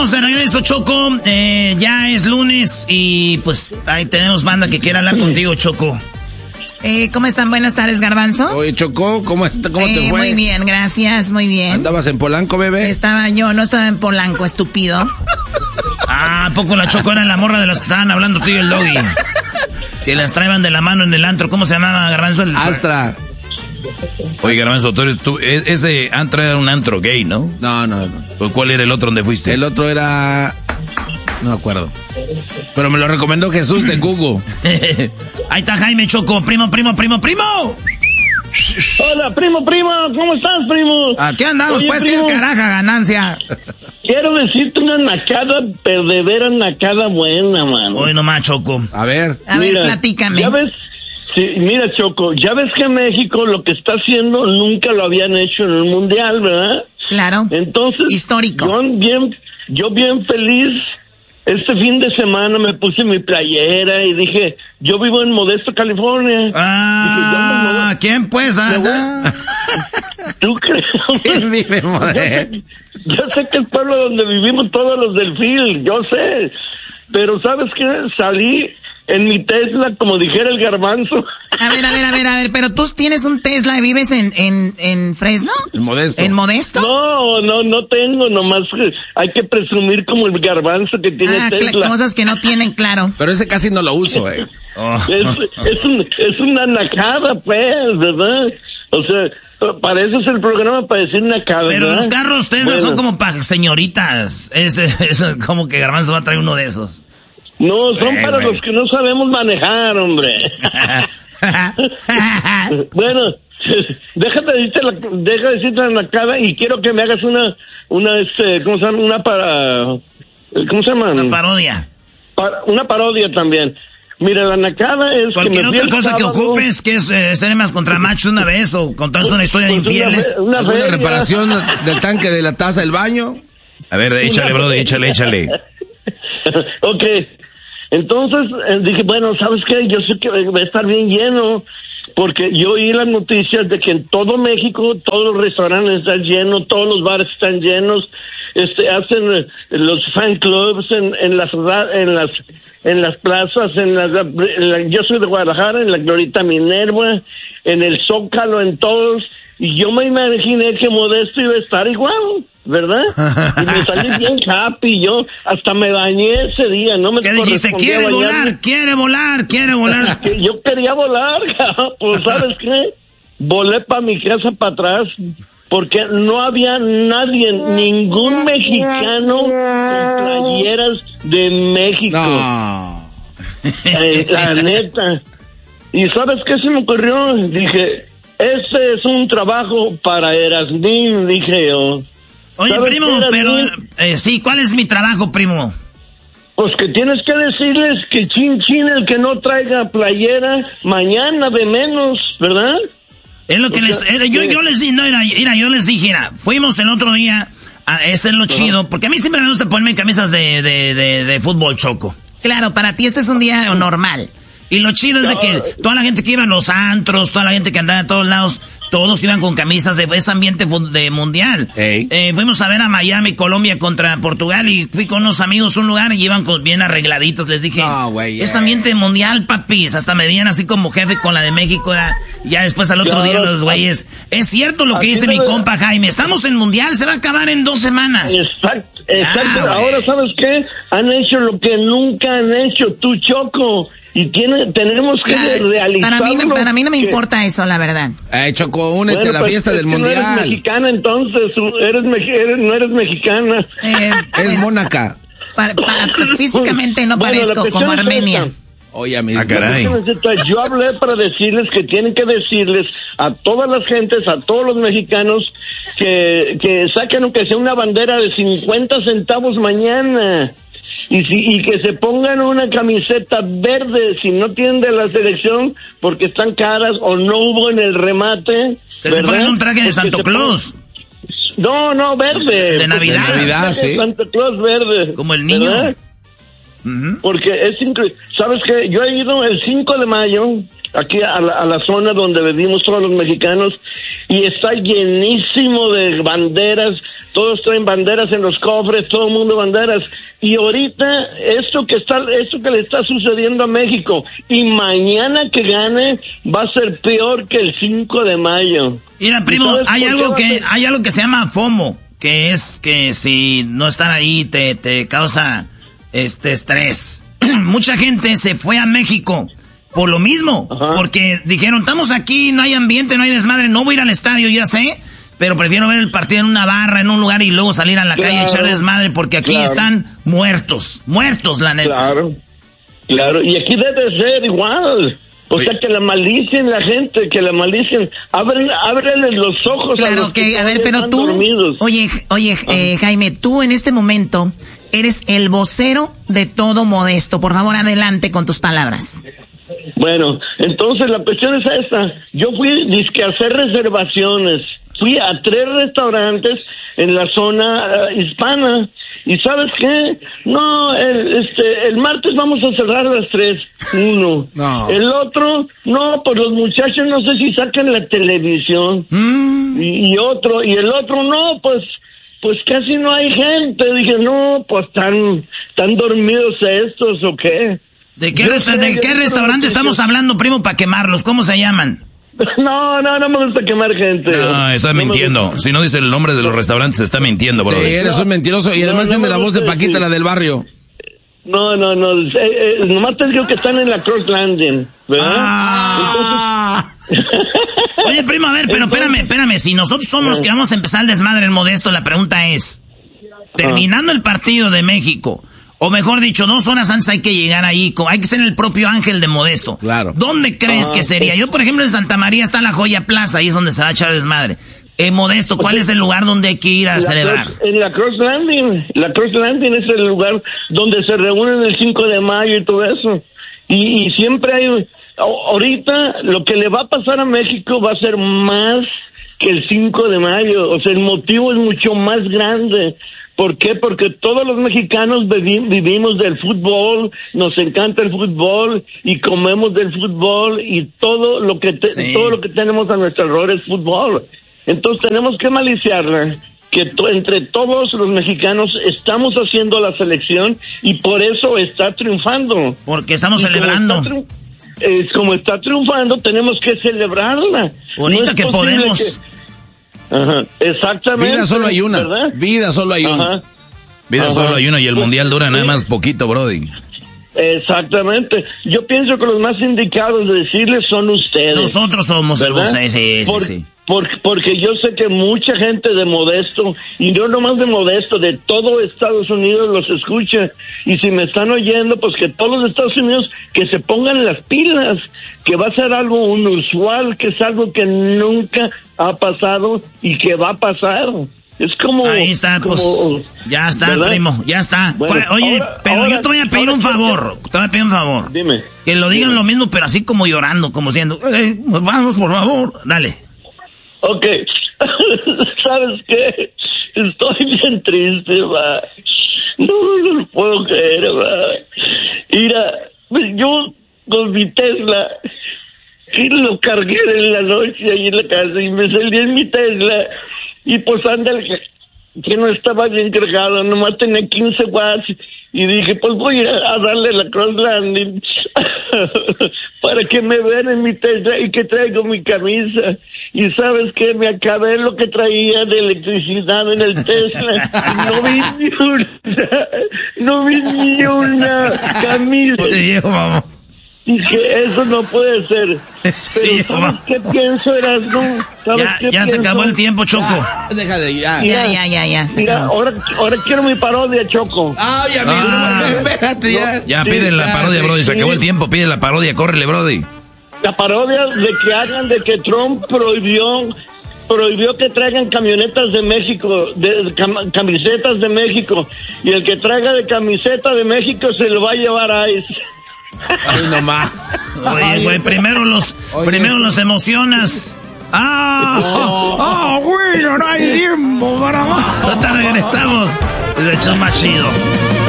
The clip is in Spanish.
Estamos de regreso, Choco. Ya es lunes y pues ahí tenemos banda que quiere hablar contigo, Choco. ¿Cómo están? Buenas tardes, Garbanzo. Oye, Choco, ¿cómo te fue? Muy bien, gracias, muy bien. ¿Andabas en Polanco, bebé? No estaba en Polanco, estúpido. ¿A poco la Choco era la morra de las que estaban hablando tú y el Doggy? Que las traían de la mano en el antro. ¿Cómo se llamaba, Garbanzo? Astra. Oye, Garbanzo, ese antro era un antro gay, ¿no? No. ¿Cuál era el otro donde fuiste? El otro era... No me acuerdo. Pero me lo recomendó Jesús de Google. Ahí está Jaime, Choco. Primo. Hola, primo. ¿Cómo estás, primo? Aquí andamos, Oye, pues, primo, ¿qué es caraja, ganancia? Quiero decirte una nacada, pero de veras nacada buena, mano. Hoy nomás, Choco. A ver, platícame. Ya ves, sí, mira, Choco, ya ves que México lo que está haciendo nunca lo habían hecho en el Mundial, ¿verdad? Claro. Entonces, histórico. Yo bien feliz. Este fin de semana me puse mi playera y dije, yo vivo en Modesto, California. Ah, ¿quién pues? ¿Tú crees? ¿quién vive en Modesto? Yo sé que es el pueblo donde vivimos todos los del Phil, yo sé. Pero ¿sabes qué? Salí en mi Tesla, como dijera el Garbanzo. A ver, pero tú tienes un Tesla y vives en Fresno. En Modesto. ¿En Modesto? No tengo, nomás hay que presumir como el Garbanzo que tiene Tesla. Cosas que no tienen, claro. Pero ese casi no lo uso, Es una nacada, pues, ¿verdad? O sea, para eso es el programa, para decir nacada. Pero ¿verdad? los carros Tesla son como para señoritas. Es como que Garbanzo va a traer uno de esos. No, son para los que no sabemos manejar, hombre. Bueno, deja de decirte la nacada y quiero que me hagas una ¿cómo se llama? ¿Cómo se llama? Una parodia. Una parodia también. Mira, la nacada es cualquier que me otra cosa sábado, que ocupes, que es Cinemas contra Machos una vez, o contarse una historia de infieles. ¿Alguna reparación del tanque de la taza del baño? A ver, échale, brother, échale. Ok. Entonces dije, bueno, ¿sabes qué? Yo sé que va a estar bien lleno, porque yo oí las noticias de que en todo México todos los restaurantes están llenos, todos los bares están llenos, hacen los fan clubs en las plazas, yo soy de Guadalajara, en la Glorieta Minerva, en el Zócalo, en todos, y yo me imaginé que Modesto iba a estar igual, ¿verdad? Y me salí bien happy, yo hasta me bañé ese día, no me ¿qué dijiste? Quiere volar. Que yo quería volar, pues ¿sabes qué? Volé para mi casa para atrás, porque no había nadie, ningún mexicano con playeras de México. No. La neta. ¿Y sabes qué se me ocurrió? Dije, ese es un trabajo para Erasmín, dije yo. Oye, primo, pero sí, ¿cuál es mi trabajo, primo? Pues que tienes que decirles que chin, el que no traiga playera, mañana de menos, ¿verdad? Es lo que yo les dije, yo les dije, fuimos el otro día, ese es lo chido, porque a mí siempre me gusta ponerme camisas de fútbol, Choco. Claro, para ti este es un día normal. Y lo chido es de que toda la gente que iba a los antros, toda la gente que andaba a todos lados, todos iban con camisas de ese ambiente de mundial. Fuimos a ver a Miami, Colombia contra Portugal y fui con unos amigos a un lugar y iban bien arregladitos. Les dije, es ambiente mundial, papis. Hasta me veían así como jefe con la de México. Ya después al otro día los güeyes. Es cierto lo que dice mi compa Jaime. Estamos en mundial, se va a acabar en 2 semanas. Exacto. Ahora, ¿sabes qué? Han hecho lo que nunca han hecho, tú, Choco. Y tenemos que realizarlo. Para mí no me importa eso, la verdad. Choco, únete a la fiesta del mundial. No eres mexicana, entonces. No eres mexicana. Es mónaca. Físicamente no parezco como Armenia. Oye, amigo. Caray. Yo hablé para decirles que tienen que decirles a todas las gentes, a todos los mexicanos, que saquen aunque sea una bandera de 50 centavos mañana. Y que se pongan una camiseta verde si no tienen de la selección porque están caras o no hubo en el remate. Que se ponen un traje de Santo Claus. No, verde. De Navidad. De Navidad, sí. Santa Claus verde. Como el niño. Porque es increíble. ¿Sabes qué? Yo he ido el 5 de mayo aquí a la zona donde vivimos todos los mexicanos y está llenísimo de banderas. todos traen banderas en los cofres, todo el mundo banderas. Y ahorita, esto que le está sucediendo a México, y mañana que gane, va a ser peor que el 5 de mayo. Mira, primo, hay algo que se llama FOMO, que es que si no están ahí te causa estrés. Mucha gente se fue a México por lo mismo, porque dijeron, estamos aquí, no hay ambiente, no hay desmadre, no voy a ir al estadio, ya sé, pero prefiero ver el partido en una barra, en un lugar y luego salir a la calle a echar desmadre, porque aquí están muertos, la neta. Claro, y aquí debe ser igual. O sea, que la malicien la gente, que la malicien. Ábreles los ojos. Claro, a los que a ver, pero tú, dormidos. Oye, Jaime, tú en este momento eres el vocero de Todo Modesto. Por favor, adelante con tus palabras. Bueno, entonces la cuestión es esta. Yo fui a hacer reservaciones. Fui a 3 restaurantes en la zona hispana. ¿Y sabes qué? No, el martes vamos a cerrar a las 3. Uno. No. El otro, no, pues los muchachos no sé si sacan la televisión. Y el otro, no, pues casi no hay gente. Dije, no, pues están dormidos estos o qué. ¿De qué restaurante estamos hablando, primo, para quemarlos? ¿Cómo se llaman? No me gusta quemar gente. No, está mintiendo. Si no dice el nombre de los restaurantes, está mintiendo, bro. Sí, eres un mentiroso. Y además tiene la voz de Paquita, la del barrio. No. Nomás te digo que están en la Cross Landing, ¿verdad? Entonces... Oye, primo, a ver, pero espérame. Si nosotros somos los que vamos a empezar el desmadre en Modesto, la pregunta es, terminando el partido de México, o mejor dicho, 2 horas antes hay que llegar ahí, hay que ser el propio Ángel de Modesto. Claro. ¿Dónde crees que sería? Yo, por ejemplo, en Santa María está la Joya Plaza, ahí es donde se va a echar desmadre. Modesto, ¿cuál es el lugar donde hay que ir a celebrar? En la Cross Landing. La Cross Landing es el lugar donde se reúnen el 5 de mayo y todo eso. Y siempre hay... Ahorita, lo que le va a pasar a México va a ser más que el 5 de mayo. O sea, el motivo es mucho más grande. ¿Por qué? Porque todos los mexicanos vivimos del fútbol, nos encanta el fútbol y comemos del fútbol y todo lo que tenemos a nuestro alrededor es fútbol. Entonces tenemos que maliciarla, que entre todos los mexicanos estamos haciendo la selección y por eso está triunfando. Porque estamos celebrando. Como está triunfando, tenemos que celebrarla. Bonita que podemos... Ajá, exactamente. Vida solo hay una, ¿verdad? Vida solo hay una. Vida solo hay una y el mundial dura nada más poquito, brody. Exactamente. Yo pienso que los más indicados de decirles son ustedes. Nosotros somos, ¿verdad? Sí. Porque yo sé que mucha gente de Modesto, y no nomás de Modesto, de todo Estados Unidos los escucha. Y si me están oyendo, pues que todos los Estados Unidos que se pongan las pilas, que va a ser algo inusual, que es algo que nunca ha pasado y que va a pasar. Es como... Ahí está, pues, ya está, ¿verdad? Primo, ya está. Bueno, oye, pero yo te voy a pedir un favor, Dime. Que lo digan lo mismo, pero así como llorando, como diciendo, vamos, por favor, dale. Ok, ¿sabes qué? Estoy bien triste, va. No lo puedo creer, va. Mira, yo con mi Tesla, que lo cargué en la noche ahí en la casa y me salí en mi Tesla y pues anda que no estaba bien cargado, nomás tenía 15 watts y dije, pues voy a darle la Cross Landing para que me vean en mi Tesla y que traigo mi camisa. Y ¿sabes qué? Me acabé lo que traía de electricidad en el Tesla. No vi ni una camisa. Dije, eso no puede ser. Pero ¿sabes qué pienso, Erasmo? Ya se acabó el tiempo, Choco. Déjale, ya. Mira, ahora quiero mi parodia, Choco. Espérate, ya. Ya, pide la parodia, Brody. Se acabó el tiempo, pide la parodia, córrele, Brody. La parodia de que hagan de que Trump prohibió que traigan camionetas de México, camisetas de México. Y el que traiga de camiseta de México se lo va a llevar a ICE. Ay, nomás. Oye, güey, primero los emocionas. Bueno, no hay tiempo para más. Ahorita regresamos. Es el show más chido.